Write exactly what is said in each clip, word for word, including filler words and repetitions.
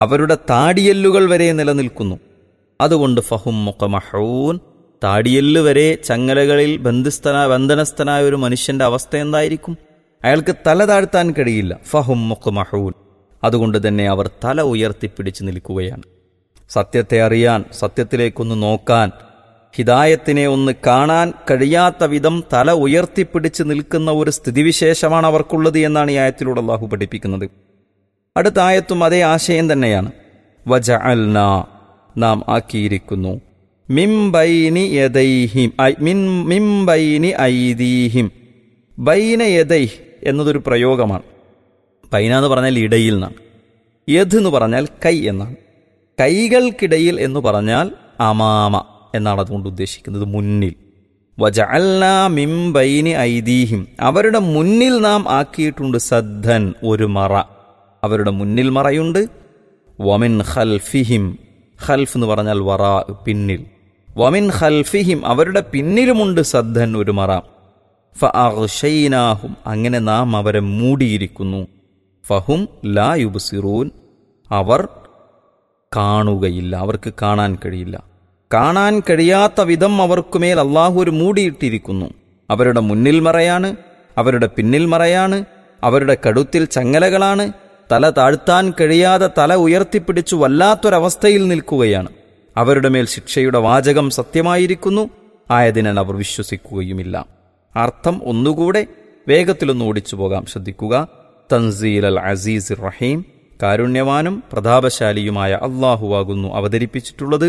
അവരുടെ താടിയെല്ലുകൾ വരെ നിലനിൽക്കുന്നു. അതുകൊണ്ട് ഫഹും മുഖമഹൂൻ, താടിയെല്ല് വരെ ചങ്ങലകളിൽ ബന്ധസ്ഥന ബന്ധനസ്ഥനായ ഒരു മനുഷ്യന്റെ അവസ്ഥ എന്തായിരിക്കും? അയാൾക്ക് തല താഴ്ത്താൻ കഴിയില്ല. ഫഹും മുഖമഹൂൻ, അതുകൊണ്ട് തന്നെ അവർ തല ഉയർത്തിപ്പിടിച്ച് നിൽക്കുകയാണ്. സത്യത്തെ അറിയാൻ, സത്യത്തിലേക്കൊന്ന് നോക്കാൻ, ഹിദായത്തിനെ ഒന്ന് കാണാൻ കഴിയാത്ത വിധം തല ഉയർത്തിപ്പിടിച്ച് നിൽക്കുന്ന ഒരു സ്ഥിതിവിശേഷമാണ് അവർക്കുള്ളത് എന്നാണ് ഈ ആയത്തിലൂടെ അല്ലാഹു പഠിപ്പിക്കുന്നത്. അടുത്ത ആയത്തും അതേ ആശയം തന്നെയാണ്. വജഅൽനാ, നാം ആക്കിയിരിക്കുന്നു, മിൻ ബൈനി യദൈഹിം മിൻ ബൈനി ഐദീഹിം. ബൈന യദൈഹ് എന്നതൊരു പ്രയോഗമാണ്. ബൈന എന്ന് പറഞ്ഞാൽ ഇടയിൽ നിന്നാണ്. യദ് എന്ന് പറഞ്ഞാൽ കൈ എന്നാണ്. കൈകൾക്കിടയിൽ എന്ന് പറഞ്ഞാൽ അമാമ എന്നാണ് അതുകൊണ്ട് ഉദ്ദേശിക്കുന്നത്, മുന്നിൽ. വജഅൽനാ മിൻ ബൈനി ഐദീഹിം, അവരുടെ മുന്നിൽ നാം ആക്കിയിട്ടുണ്ട് സദ്ദൻ, ഒരു മറ. അവരുടെ മുന്നിൽ മറയുണ്ട്. വമിൻ ഖൽഫിഹിം, ഖൽഫ് എന്ന് പറഞ്ഞാൽ വറാ, പിന്നിൽ. വമിൻ ഖൽഫിഹിം, അവരുടെ പിന്നിലുമുണ്ട് സദ്ദൻ, ഒരു മറ. ഫഅഗ്ശൈനാഹും, അങ്ങനെ നാം അവരെ മൂടിയിരിക്കുന്നു. ഫഹും ലാ യുബ്സിറൂൻ, അവർ കാണുകയില്ല, അവർക്ക് കാണാൻ കഴിയില്ല. കാണാൻ കഴിയാത്ത വിധം അവർക്കുമേൽ അള്ളാഹു ഒരു മൂടിയിട്ടിരിക്കുന്നു. അവരുടെ മുന്നിൽ മറയാണ്, അവരുടെ പിന്നിൽ മറയാണ്, അവരുടെ കഴുത്തിൽ ചങ്ങലകളാണ്. തല താഴ്ത്താൻ കഴിയാതെ തല ഉയർത്തിപ്പിടിച്ചു വല്ലാത്തൊരവസ്ഥയിൽ നിൽക്കുകയാണ്. അവരുടെ മേൽ ശിക്ഷയുടെ വാചകം സത്യമായിരിക്കുന്നു, ആയതിനാൽ അവർ വിശ്വസിക്കുകയുമില്ല. അർത്ഥം ഒന്നുകൂടെ വേഗത്തിലൊന്ന് ഓടിച്ചു പോകാം, ശ്രദ്ധിക്കുക. തൻസീൽ അൽ അസീസ് റഹീം, കാരുണ്യവാനും പ്രതാപശാലിയുമായ അള്ളാഹുവാകുന്നു അവതരിപ്പിച്ചിട്ടുള്ളത്.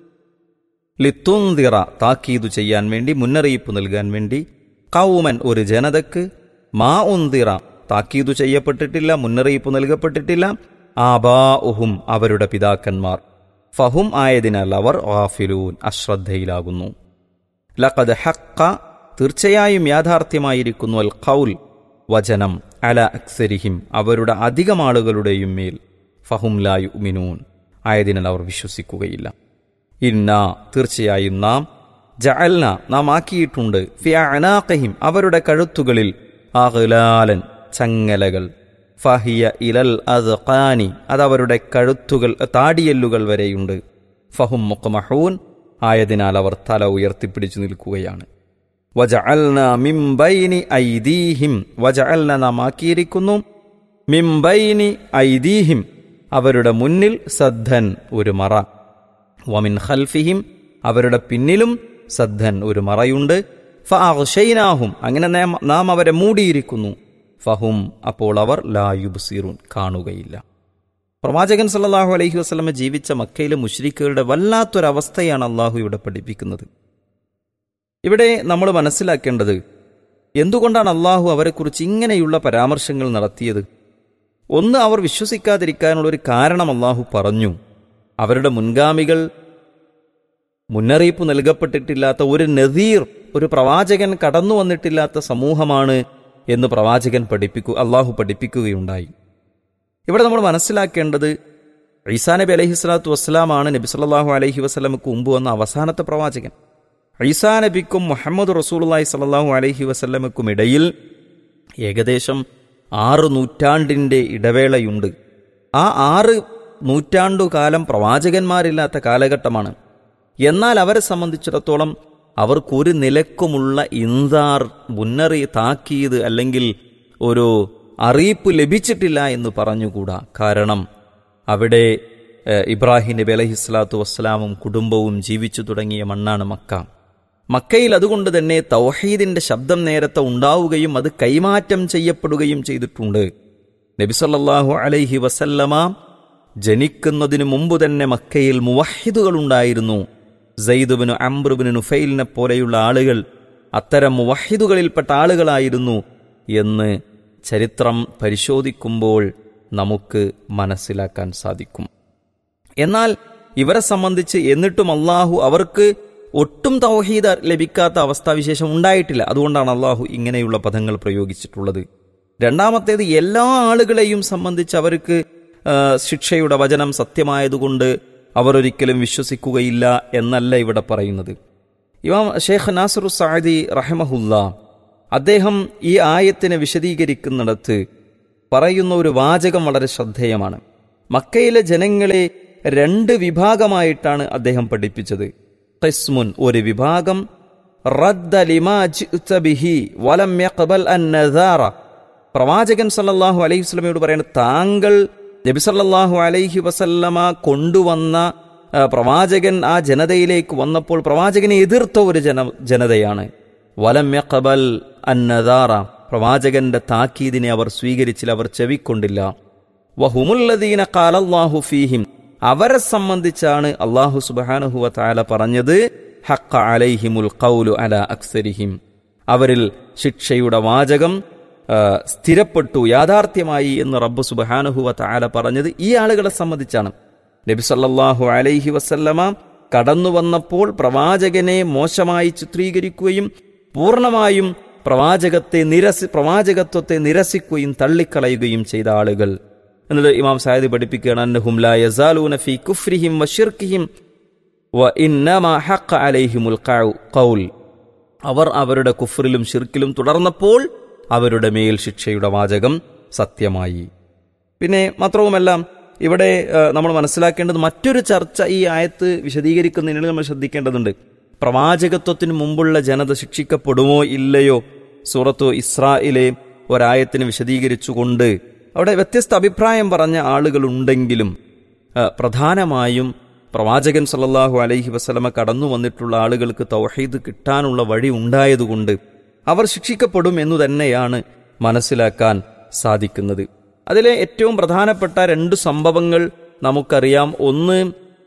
ലിത്തുൻദിറ, താക്കീതു ചെയ്യാൻ വേണ്ടി, മുന്നറിയിപ്പ് നൽകാൻ വേണ്ടി. ഖൗമൻ, ഒരു ജനതക്ക്. മാ ഉൻദിറ, താക്കീതു ചെയ്യപ്പെട്ടിട്ടില്ല, മുന്നറിയിപ്പ് നൽകപ്പെട്ടിട്ടില്ല. ആബാഉഹും, അവരുടെ പിതാക്കന്മാർ. ഫഹും, ആയതിനാൽ അവർ ഗാഫിലൂൻ, അശ്രദ്ധയിലാകുന്നു. ലഖദ് ഹഖ്ഖ, തീർച്ചയായും യാഥാർത്ഥ്യമായിരിക്കുന്നു, അൽ ഖൗൽ, വചനം, അല അക്സരിഹിം, അവരുടെ അധികം ആളുകളുടെയും മേൽ. ഫഹും ലാ യുഅ്മിനൂൻ, ആയതിനാൽ അവർ വിശ്വസിക്കുകയില്ല. ഇന്നാ, തീർച്ചയായും നാം, ജഅൽന, നാം ആക്കിയിട്ടുണ്ട്, ഫി അഅനാഖിഹിം, അവരുടെ കഴുത്തുകളിൽ, അഗ്ലാലൻ, ചങ്ങലകൾ. ഫഹിയ ഇലൽ അദ്ഖാനി, അതവരുടെ കഴുത്തുകൾ, താടിയെല്ലുകൾ വരെയുണ്ട്. ഫഹും മുഖ്മഹൂൻ, ആയതിനാൽ അവർ തല ഉയർത്തിപ്പിടിച്ചു നിൽക്കുകയാണ്. വജഅൽന മിൻ ബൈനി ഐദീഹിം, വജഅൽന, നാം ആക്കിയിരിക്കുന്നു, മിൻ ബൈനി ഐദീഹിം, അവരുടെ മുന്നിൽ, സദ്ദൻ, ഒരു മറ. വമിൻ ഖൽഫിഹിം, അവരുടെ പിന്നിലും സദ്ദൻ, ഒരു മറയുണ്ട്. ഫഅഗ്ശൈനാഹും, അങ്ങനെ നാം അവരെ മൂടിയിരിക്കുന്നു. ഫഹും, അപ്പോൾ അവർ ലാ യുബ്സിറൂൻ, കാണുകയില്ല. പ്രവാചകൻ സല്ലല്ലാഹു അലൈഹി വസല്ലം ജീവിച്ച മക്കയിലെ മുശ്രിക്കുകളുടെ വല്ലാത്തൊരവസ്ഥയാണ് അള്ളാഹു ഇവിടെ പഠിപ്പിക്കുന്നത്. ഇവിടെ നമ്മൾ മനസ്സിലാക്കേണ്ടത്, എന്തുകൊണ്ടാണ് അള്ളാഹു അവരെക്കുറിച്ച് ഇങ്ങനെയുള്ള പരാമർശങ്ങൾ നടത്തിയത്? ഒന്ന്, അവർ വിശ്വസിക്കാതിരിക്കാനുള്ളൊരു കാരണം അള്ളാഹു പറഞ്ഞു. അവരുടെ മുൻഗാമികൾ, മുന്നറിയിപ്പ് നൽകപ്പെട്ടിട്ടില്ലാത്ത ഒരു നദീർ, ഒരു പ്രവാചകൻ കടന്നു വന്നിട്ടില്ലാത്ത സമൂഹമാണ് എന്ന് പ്രവാചകൻ പഠിപ്പിക്കു അള്ളാഹു പഠിപ്പിക്കുകയുണ്ടായി. ഇവിടെ നമ്മൾ മനസ്സിലാക്കേണ്ടത്, ഈസാ നബി അലൈഹി സ്വലാത്തു വസ്സലാമാണ് നബി സല്ലല്ലാഹു അലൈഹി വസല്ലമക്ക് മുമ്പ് വന്ന അവസാനത്തെ പ്രവാചകൻ. ഈസാ നബിക്കും മുഹമ്മദ് റസൂലുള്ളാഹി സല്ലല്ലാഹു അലൈഹി വസല്ലമക്കും ഇടയിൽ ഏകദേശം ആറ് നൂറ്റാണ്ടിൻ്റെ ഇടവേളയുണ്ട്. ആ ആറ് നൂറ്റാണ്ടുകാലം പ്രവാചകന്മാരില്ലാത്ത കാലഘട്ടമാണ്. എന്നാൽ അവരെ സംബന്ധിച്ചിടത്തോളം അവർക്കൊരു നിലക്കുമുള്ള ഇൻസാർ, മുന്നറി, താക്കീത് അല്ലെങ്കിൽ ഒരു അറിയിപ്പ് ലഭിച്ചിട്ടില്ല എന്ന് പറഞ്ഞുകൂടാ. കാരണം അവിടെ ഇബ്രാഹിം നബി അലൈഹി സ്വലാത്തു വസ്സലാമും കുടുംബവും ജീവിച്ചു തുടങ്ങിയ മണ്ണാണ് മക്ക. മക്കയിൽ അതുകൊണ്ട് തന്നെ തൗഹീദിന്റെ ശബ്ദം നേരത്തെ ഉണ്ടാവുകയും അത് കൈമാറ്റം ചെയ്യപ്പെടുകയും ചെയ്തിട്ടുണ്ട്. നബി സല്ലല്ലാഹു അലൈഹി വസല്ലമ ജനിക്കുന്നതിനു മുമ്പ് തന്നെ മക്കയിൽ മുവഹിദുകൾ ഉണ്ടായിരുന്നു. സയ്യിദ് ബിൻ അംർ ബിൻ നുഫൈലിനെ പോലെയുള്ള ആളുകൾ അത്തരം മുവഹിദുകളിൽപ്പെട്ട ആളുകളായിരുന്നു എന്ന് ചരിത്രം പരിശോധിക്കുമ്പോൾ നമുക്ക് മനസ്സിലാക്കാൻ സാധിക്കും. എന്നാൽ ഇവരെ സംബന്ധിച്ച് എന്നിട്ടും അള്ളാഹു അവർക്ക് ഒട്ടും തൗഹീദ് ലഭിക്കാത്ത അവസ്ഥാവിശേഷം ഉണ്ടായിട്ടില്ല. അതുകൊണ്ടാണ് അള്ളാഹു ഇങ്ങനെയുള്ള പദങ്ങൾ പ്രയോഗിച്ചിട്ടുള്ളത്. രണ്ടാമത്തേത്, എല്ലാ ആളുകളെയും സംബന്ധിച്ച് അവർക്ക് ശിക്ഷയുടെ വചനം സത്യമായതുകൊണ്ട് അവർ ഒരിക്കലും വിശ്വസിക്കുകയില്ല എന്നല്ല ഇവിടെ പറയുന്നത്. ഇമാം ഷെയ്ഖ് നാസിറു സഅദി റഹിമഹുല്ലാ അദ്ദേഹം ഈ ആയത്തിനെ വിശദീകരിക്കുന്നിടത്ത് പറയുന്ന ഒരു വാചകം വളരെ ശ്രദ്ധേയമാണ്. മക്കയിലെ ജനങ്ങളെ രണ്ട് വിഭാഗമായിട്ടാണ് അദ്ദേഹം പഠിപ്പിച്ചത്. ഖിസ്മുൻ, ഒരു വിഭാഗം, റദ്ദ ലിമാ ജിഅ്ത ബിഹി വലം യഖ്ബൽ അൻ-നദാറ, പ്രവാചകൻ സല്ലല്ലാഹു അലൈഹി വസല്ലമയോട് പറയുന്നത്, താങ്കൾ നബി സല്ലല്ലാഹു അലൈഹി വസല്ലമ കൊണ്ടുവന്ന പ്രവാചകൻ ആ ജനതയിലേക്ക് വന്നപ്പോൾ പ്രവാചകനെ എതിർത്ത ഒരു ജന ജനതയാണ്. വലം യഖ്ബൽ അൻ-നദാറ, പ്രവാചകന്റെ താക്കീദിനെ അവർ സ്വീകരിച്ചില്ല, അവർ ചെവിക്കൊണ്ടില്ല. വഹുമുല്ലദീന ഖാലല്ലാഹു ഫീഹിം, അവരെ സംബന്ധിച്ചാണ് അല്ലാഹു സുബ്ഹാനഹു വ തആല പറഞ്ഞത്, ഹഖ്ഖ അലൈഹിമുൽ ഖൗലു അലാ അക്സരിഹിം, അവരിൽ ശിക്ഷയുടെ വാചകം സ്ഥിരപ്പെട്ടു, യാഥാർത്ഥ്യമായി എന്ന് റബ്ബ് സുബ്ഹാനഹു വ തആല പറഞ്ഞത് ഈ ആളുകളെ സംബന്ധിച്ചാണ്. നബി സല്ലല്ലാഹു അലൈഹി വസല്ലമ കടന്നു വന്നപ്പോൾ പ്രവാചകനെ മോശമായി ചിത്രീകരിക്കുകയും പൂർണ്ണമായും പ്രവാചകത്തെ നിരസി പ്രവാചകത്വത്തെ നിരസിക്കുകയും തള്ളിക്കളയുകയും ചെയ്ത ആളുകൾ എന്നത് ഇമാം സഅദി പഠിപ്പിക്കുകയാണ്. അന്നഹും ലാ യസാലൂന ഫീ കുഫ്രിഹിം വശിർക്കിഹിം വഇന്നമാ ഹഖ്ഖ അലൈഹിമുൽ ഖൗൽ, അവർ അവരുടെ കുഫ്റിലും ശിർക്കിലും തുടർന്നപ്പോൾ അവരുടെ മേൽ ശിക്ഷയുടെ വാചകം സത്യമായി. പിന്നെ മാത്രവുമല്ല, ഇവിടെ നമ്മൾ മനസ്സിലാക്കേണ്ടത് മറ്റൊരു ചർച്ച ഈ ആയത്ത് വിശദീകരിക്കുന്നതിന് നമ്മൾ ശ്രദ്ധിക്കേണ്ടതുണ്ട്. പ്രവാചകത്വത്തിന് മുമ്പുള്ള ജനത ശിക്ഷിക്കപ്പെടുമോ ഇല്ലയോ? സൂറത്തു ഇസ്രായിലെ ഒരായത്തിന് വിശദീകരിച്ചുകൊണ്ട് അവിടെ വ്യത്യസ്ത അഭിപ്രായം പറഞ്ഞ ആളുകളുണ്ടെങ്കിലും പ്രധാനമായും പ്രവാചകൻ സല്ലല്ലാഹു അലൈഹി വസല്ലമ കടന്നു വന്നിട്ടുള്ള ആളുകൾക്ക് തൗഹീദ് കിട്ടാനുള്ള വഴി ഉണ്ടായതുകൊണ്ട് അവർ ശിക്ഷിക്കപ്പെടും എന്നു തന്നെയാണ് മനസ്സിലാക്കാൻ സാധിക്കുന്നത്. അതിലെ ഏറ്റവും പ്രധാനപ്പെട്ട രണ്ട് സംഭവങ്ങൾ നമുക്കറിയാം. ഒന്ന്,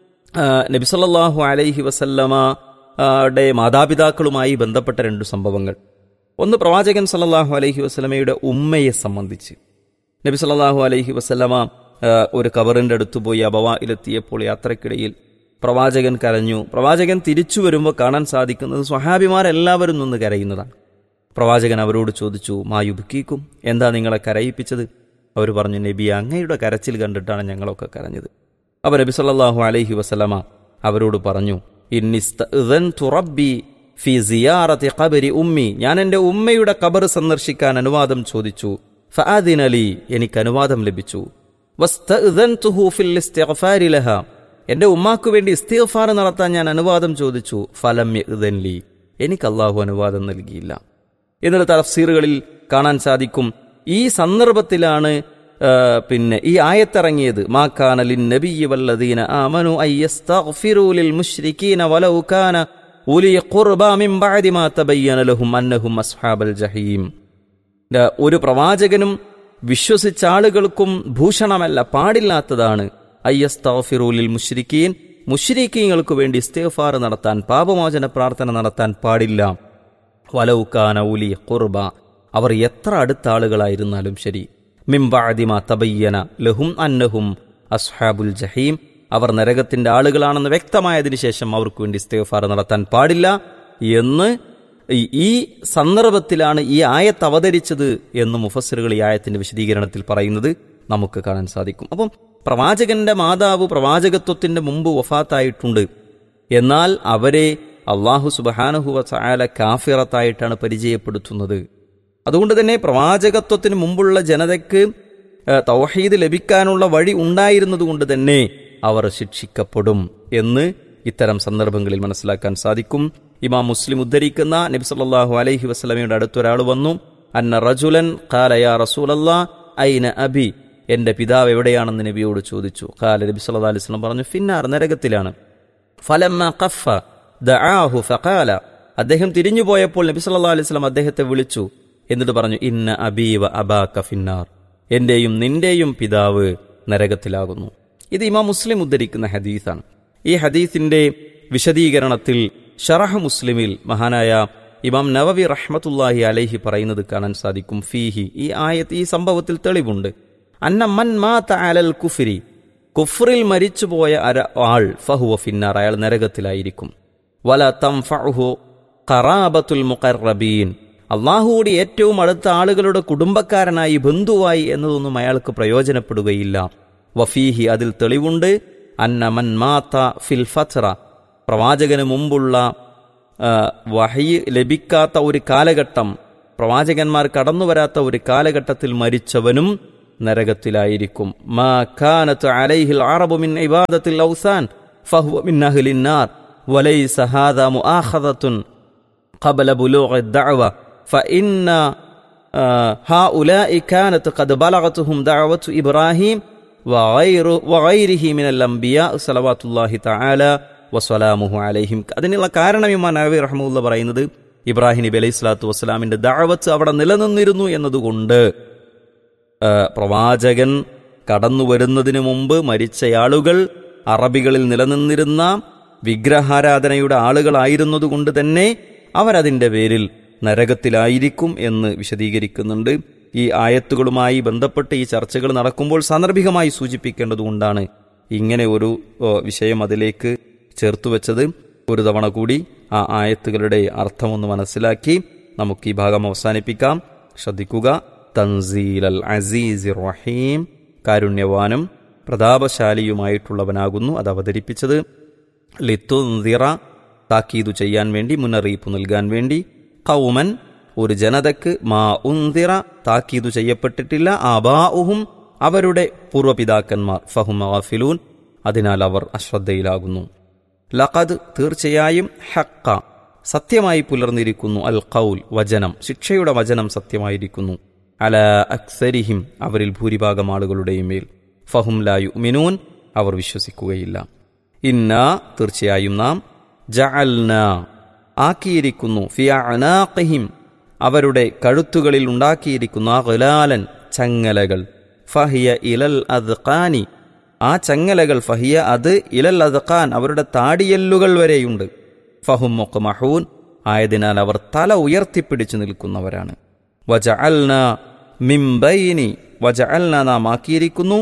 നബി സല്ലല്ലാഹു അലൈഹി വസല്ലമയുടെ മാതാപിതാക്കളുമായി ബന്ധപ്പെട്ട രണ്ട് സംഭവങ്ങൾ. ഒന്ന്, പ്രവാചകൻ സല്ലല്ലാഹു അലൈഹി വസല്ലമയുടെ ഉമ്മയെ സംബന്ധിച്ച്. നബി സല്ലല്ലാഹു അലൈഹി വസല്ലമ ഒരു കബറിന്റെ അടുത്ത് പോയി അബവായിലെത്തിയപ്പോൾ യാത്രക്കിടയിൽ പ്രവാചകൻ കരഞ്ഞു. പ്രവാചകൻ തിരിച്ചു വരുമ്പോൾ കാണാൻ സാധിക്കുന്നത് സ്വഹാബിമാരെല്ലാവരും നിന്ന് കരയുന്നതാണ്. പ്രവാചകൻ അവരോട് ചോദിച്ചു, മായുബ്കീക്കും, എന്താ നിങ്ങളെ കരയിപ്പിച്ചത്? അവർ പറഞ്ഞു, നബി, അങ്ങയുടെ കരച്ചിൽ കണ്ടിട്ടാണ് ഞങ്ങളൊക്കെ കരഞ്ഞത്. അപ്പോൾ നബി സല്ലല്ലാഹു അലൈഹി വസല്ലമ അവരോട് പറഞ്ഞു, ഇന്നിസ്തഅ്ദൻതു റബ്ബി ഫീ സിയാറത്തി ഖബരി ഉമ്മി, ഞാൻ എൻ്റെ ഉമ്മയുടെ ഖബർ സന്ദർശിക്കാൻ അനുവാദം ചോദിച്ചു. ഫഅദിന ലി, എനിക്ക് അനുവാദം ലഭിച്ചു. വസ്തഅ്ദൻതുഹു ഫിൽ ഇസ്തിഗ്ഫാരി ലഹ, എൻ്റെ ഉമ്മാക്ക് വേണ്ടി ഇസ്തിഗ്ഫാർ നടത്താൻ ഞാൻ അനുവാദം ചോദിച്ചു. ഫലം യഅ്ദൻ ലി, എനിക്ക് അല്ലാഹു അനുവാദം നൽകിയില്ല. എന്നുള്ള തഫ്സീറുകളിൽ കാണാൻ സാധിക്കും. ഈ സന്ദർഭത്തിലാണ് പിന്നെ ഈ ആയത്തിറങ്ങിയത്. മാ കാന ലിന്നബിയ്യി വല്ലദീന ആമനു അയ്യസ്തഗ്ഫിറൂ ലിൽ മുശ്രികീന വലൗ കാന ഉലി ഖുർബാ മിൻ ബഅദി മാ തബയ്യന ലഹും അന്നഹും അസ്ഹാബൽ ജഹീം. ഒരു പ്രവാചകനും വിശ്വസിച്ച ആളുകൾക്കും ഭൂഷണമല്ല, പാടില്ലാത്തതാണ് അയ്യസ്തഗ്ഫിറൂ ലിൽ മുശ്രികീൻ, മുശ്രിക്കീങ്ങൾക്ക് വേണ്ടി ഇസ്തിഗ്ഫാർ നടത്താൻ, പാപമോചന പ്രാർത്ഥന നടത്താൻ പാടില്ല. വലൗ കാന ഉലി ഖുർബ, അവർ എത്ര അടുത്ത ആളുകളായിരുന്നാലും ശരി. മിൻ ബഅദി മാ തബയ്യന ലഹും അന്നഹും അസ്ഹാബുൽ ജഹീം, അവർ നരകത്തിന്റെ ആളുകളാണെന്ന് വ്യക്തമായതിനു ശേഷം അവർക്ക് വേണ്ടി ഇസ്തിഗ്ഫാർ നടത്താൻ പാടില്ല എന്ന് ഈ സന്ദർഭത്തിലാണ് ഈ ആയത്ത് അവതരിച്ചത് എന്ന് മുഫസ്സിറുകൾ ഈ ആയത്തിന്റെ വിശദീകരണത്തിൽ പറയുന്നത് നമുക്ക് കാണാൻ സാധിക്കും. അപ്പം പ്രവാചകന്റെ മാതാവ് പ്രവാചകത്വത്തിന്റെ മുമ്പ് വഫാത്തായിട്ടുണ്ട്. എന്നാൽ അവരെ അല്ലാഹു സുബ്ഹാനഹു വ തആല കാഫിറത്തായിട്ടാണ് പരിചയപ്പെടുത്തുന്നത്. അതുകൊണ്ട് തന്നെ പ്രവാചകത്വത്തിന് മുമ്പുള്ള ജനതയ്ക്ക് തൗഹീദ് ലഭിക്കാനുള്ള വഴി ഉണ്ടായിരുന്നതുകൊണ്ട് തന്നെ അവർ ശിക്ഷിക്കപ്പെടും എന്ന് ഇത്തരം സന്ദർഭങ്ങളിൽ മനസ്സിലാക്കാൻ സാധിക്കും. ഇമാം മുസ്ലിം ഉദ്ധരിക്കുന്ന നബി സല്ലല്ലാഹു അലൈഹി വസല്ലമയുടെ അടുത്തൊരാൾ വന്നു. അന്ന റജുലൻ ഖാല യാ റസൂലല്ലാഹ് ഐന അബി, എൻ്റെ പിതാവ് എവിടെയാണെന്ന് നബിയോട് ചോദിച്ചു. ഖാല, നബി സല്ലല്ലാഹു അലൈഹി വസല്ലം പറഞ്ഞു, ഫിന്നാർ, നരകത്തിലാണ്. ഫലമ്മ ഖഫ ദആഹു ഫഖാല, അദ്ദേഹം തിരിഞ്ഞു പോയപ്പോൾ നബി സല്ലല്ലാഹു അലൈഹി വസല്ലം അദ്ദേഹത്തെ വിളിച്ചു. എന്നിട്ട് പറഞ്ഞു, ഇന്ന അബീ വ അബാക ഫിന്നാർ, എന്റെയും നിന്റെയും പിതാവ് നരകത്തിലാകുന്നു. ഇത് ഇമാം മുസ്ലിം ഉദ്ധരിക്കുന്ന ഹദീസാണ്. ഈ ഹദീസിന്റെ വിശദീകരണത്തിൽ ശറഹ് മുസ്ലിമിൽ മഹാനായ ഇമാം നവവി റഹ്മത്തുള്ളാഹി അലൈഹി പറയുന്നത് കാണാൻ സാധിക്കും. ഫീഹി, ഈ ആയത്ത്, ഈ സംഭവത്തിൽ തെളിവുണ്ട്. അന്ന മൻ മാത അലൽ കുഫ്രി, കുഫ്റിൽ മരിച്ചുപോയ ആൾ, ഫഹുവ ഫിന്നാർ, അയാൾ നരകത്തിലായിരിക്കും. വല തൻഫഉഹു ഖറാബത്തുൽ മുഖർറബീൻ, അള്ളാഹുവോട് ഏറ്റവും അടുത്ത ആളുകളുടെ കുടുംബക്കാരനായി, ബന്ധുവായി എന്നതൊന്നും അയാൾക്ക് പ്രയോജനപ്പെടുകയില്ല. വഫീഹി, അതിൽ തെളിവുണ്ട്. അന്ന മൻ മാത ഫിൽ ഫത്ര, പ്രവാചകന് മുമ്പുള്ള വഹയി ലഭിക്കാത്ത ഒരു കാലഘട്ടം, പ്രവാചകന്മാർ കടന്നു വരാത്ത ഒരു കാലഘട്ടത്തിൽ മരിച്ചവനും നരകത്തിലായിരിക്കും. മാ കാനത്ത് അലൈഹിൽ അറബു മിൻ ഇബാദത്തിൽ ഔസാൻ ഫഹുവ മിൻ അഹ്ലിൻ നാർ വലൈസ ഹാദാ മുആഖദത്തുൻ ഖബല ബുലൂഗി ദഅവ ഫഇന്ന ഹാഉലാഇ കാനത്ത് ഖദ് ബലഗതുഹും ദഅവതു ഇബ്രാഹിം വഗൈറു വഗൈരിഹി മിനൽ അംബിയാ സ്വല്ലല്ലാഹു തആല വസ്സലാമുഹു അലൈഹിം. അതിനുള്ള കാരണം ഇമാം നവവി റഹ്മത്തുള്ളാഹി പറയുന്നത് ഇബ്രാഹിം നബി അലൈഹി സ്വലാത്തു വസ്സലാമിന്റെ ദഅവത്ത് അവിടെ നിലനിന്നിരുന്നു എന്നതുകൊണ്ട് പ്രവാചകൻ കടന്നു വരുന്നതിന് മുമ്പ് മരിച്ചയാളുകൾ അറബികളിൽ നിലനിന്നിരുന്ന വിഗ്രഹാരാധനയുടെ ആളുകളായിരുന്നതുകൊണ്ട് തന്നെ അവരതിൻ്റെ പേരിൽ നരകത്തിലായിരിക്കും എന്ന് വിശദീകരിക്കുന്നുണ്ട്. ഈ ആയത്തുകളുമായി ബന്ധപ്പെട്ട് ഈ ചർച്ചകൾ നടക്കുമ്പോൾ സാന്ദർഭികമായി സൂചിപ്പിക്കേണ്ടതുകൊണ്ടാണ് ഇങ്ങനെ ഒരു വിഷയം അതിലേക്ക് ചേർത്തുവെച്ചത്. ഒരു തവണ കൂടി ആ ആയത്തുകളുടെ അർത്ഥമൊന്ന് മനസ്സിലാക്കി നമുക്ക് ഈ ഭാഗം അവസാനിപ്പിക്കാം. ശ്രദ്ധിക്കുക. തൻസീലൽ അസീസിർ റഹീം, കാരുണ്യവാനും പ്രതാപശാലിയുമായിട്ടുള്ളവനാകുന്നു അത് അവതരിപ്പിച്ചത്. ലിത്തുൻദിറ, താക്കീതു ചെയ്യാൻ വേണ്ടി, മുന്നറിയിപ്പ് നൽകാൻ വേണ്ടി. ഖൗമൻ, ഒരു ജനതക്ക്. മാ ഉൻദിറ, താക്കീതു ചെയ്യപ്പെട്ടിട്ടില്ല. ആബാഉഹും, അവരുടെ പൂർവ്വപിതാക്കന്മാർ. ഫഹും ഗാഫിലൂൻ, അതിനാൽ അവർ അശ്രദ്ധയിലാകുന്നു. ലഖദ്, തീർച്ചയായും. ഹഖ, സത്യമായി പുലർന്നിരിക്കുന്നു. അൽ ഖൗൽ, വചനം, ശിക്ഷയുടെ വചനം സത്യമായിരിക്കുന്നു. അലാ അക്സരിഹിം, അവരിൽ ഭൂരിഭാഗം ആളുകളുടെയും മേൽ. ഫഹും ലാ യുഅ്മിനൂൻ, അവർ വിശ്വസിക്കുകയില്ല. ഇന്നാ, തീർച്ചയായും നാം. ജഅൽനാ, ആക്കിയിരിക്കുന്നു. ഫി അഅനാഖിഹിം, അവരുടെ കഴുത്തുകളിൽ ഉണ്ടാക്കിയിരിക്കുന്നു. അഗ്ലാലൻ, ചങ്ങലകൾ. ഫഹിയ ഇലൽ അദ്ഖാനി, ആ ചങ്ങലകൾ. ഫഹിയ, അത്. ഇലൽ അദ്ഖാൻ, അവരുടെ താടിയെല്ലുകൾ വരെയുണ്ട്. ഫഹും മുഖ്മഹൂൻ, ആയതിനാൽ അവർ തല ഉയർത്തിപ്പിടിച്ചു നിൽക്കുന്നവരാണ്. വജഅൽനാ മിൻ ബൈനി, വജഅൽനാ, നാം ആക്കിയിരിക്കുന്നു.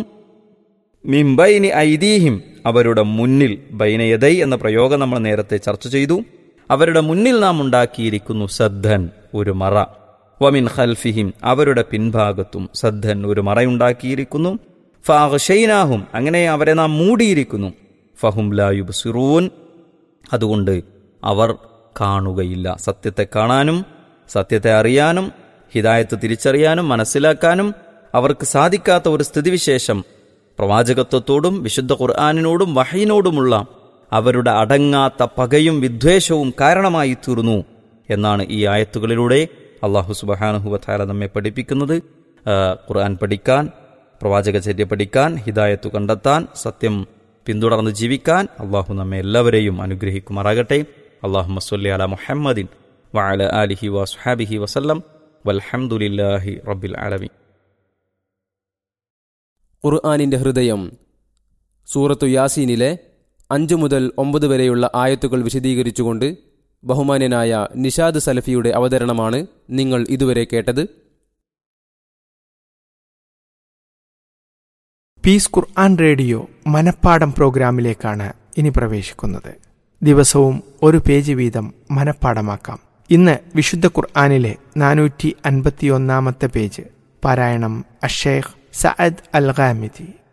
മിൻ ബൈനി ഐദീഹിം, അവരുടെ മുന്നിൽ. ബൈനയദൈ എന്ന പ്രയോഗം നമ്മൾ നേരത്തെ ചർച്ച ചെയ്തു. അവരുടെ മുന്നിൽ നാം ഉണ്ടാക്കിയിരിക്കുന്നു. സദ്ദൻ, ഒരു മറ. വമിൻ ഖൽഫിഹിം, അവരുടെ പിൻഭാഗത്തും. സദ്ദൻ, ഒരു മറയുണ്ടാക്കിയിരിക്കുന്നു. ഫഅഗ്ശൈനാഹും, അങ്ങനെ അവരെ നാം മൂടിയിരിക്കുന്നു. ഫഹും ലാ യുബ്സിറൂൻ, അതുകൊണ്ട് അവർ കാണുകയില്ല. സത്യത്തെ കാണാനും സത്യത്തെ അറിയാനും ഹിദായത്ത് തിരിച്ചറിയാനും മനസ്സിലാക്കാനും അവർക്ക് സാധിക്കാത്ത ഒരു സ്ഥിതിവിശേഷം പ്രവാചകത്വത്തോടും വിശുദ്ധ ഖുർആനിനോടും വഹയിനോടുമുള്ള അവരുടെ അടങ്ങാത്ത പകയും വിദ്വേഷവും കാരണമായി തീർന്നു എന്നാണ് ഈ ആയത്തുകളിലൂടെ അല്ലാഹു സുബ്ഹാനഹു വ തആല നമ്മെ പഠിപ്പിക്കുന്നത്. ഖുർആൻ പഠിക്കാൻ, പ്രവാചകചര്യ പഠിക്കാൻ, ഹിദായത്ത് കണ്ടെത്താൻ, സത്യം പിന്തുടർന്ന് ജീവിക്കാൻ അള്ളാഹു നമ്മെ എല്ലാവരെയും അനുഗ്രഹിക്കുമാറാകട്ടെ. അല്ലാഹുമ്മ സ്വല്ലി അലാ മുഹമ്മദിൻ വഅല ആലിഹി വസ്ഹബിഹി വസല്ലം വൽഹംദുലില്ലാഹി റബ്ബിൽ ആലമീൻ. ഖുർആനിന്റെ ഹൃദയം സൂറത്തു യാസീനിലെ അഞ്ചു മുതൽ ഒമ്പത് വരെയുള്ള ആയത്തുകൾ വിശദീകരിച്ചുകൊണ്ട് ബഹുമാന്യനായ നിഷാദ് സലഫിയുടെ അവതരണമാണ് നിങ്ങൾ ഇതുവരെ കേട്ടത്. പീസ് ഖുർആൻ റേഡിയോ മനപ്പാഠം പ്രോഗ്രാമിലേക്കാണ് ഇനി പ്രവേശിക്കുന്നത്. ദിവസവും ഒരു പേജ് വീതം മനപ്പാഠമാക്കാം. ഇന്ന് വിശുദ്ധ ഖുർആനിലെ നാനൂറ്റി അൻപത്തിയൊന്നാമത്തെ പേജ്. പാരായണം അഷേഖ് സഅദ് അൽ ഗാമിദി.